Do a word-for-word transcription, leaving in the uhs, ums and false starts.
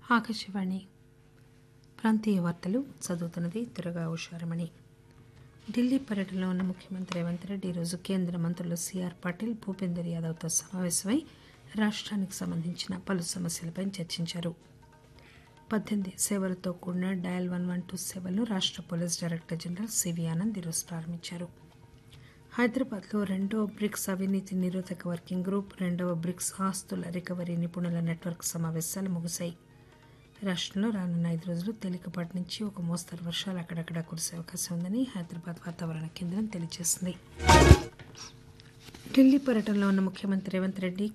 ఆకాశవాణి ప్రాంతీయ వార్తలు చదువుతున్నది దుర్గా ఉషారమణి. ఢిల్లీ పర్యటనలో ఉన్న ముఖ్యమంత్రి రేవంత్ రెడ్డి ఈరోజు కేంద్ర మంత్రులు సిఆర్ పాటిల్, భూపేందర్ యాదవ్తో సమావేశమై రాష్ట్రానికి సంబంధించిన పలు సమస్యలపై చర్చించారు. పద్దెనిమిది సేవలతో కూడిన డయల్ వన్ వన్ టూ సేవలను రాష్ట్ర police director general CV Anand ఈరోజు ప్రారంభించారు. హైదరాబాద్లో రెండవ బ్రిక్స్ అవినీతి నిరోధక వర్కింగ్ గ్రూప్, రెండవ బ్రిక్స్ ఆస్తుల రికవరీ నిపుణుల నెట్వర్క్ సమావేశాలు ముగిశాయి. రాష్టంలో రానున్న ఐదు రోజులు తేలికపాటి నుంచి ఒక మోస్తరు వర్షాలు అక్కడక్కడా కురిసే అవకాశం ఉందని హైదరాబాద్ వాతావరణ కేంద్రం తెలియజేసింది. ఢిల్లీ పర్యటనలో ఉన్న ముఖ్యమంత్రి రేవంత్ రెడ్డి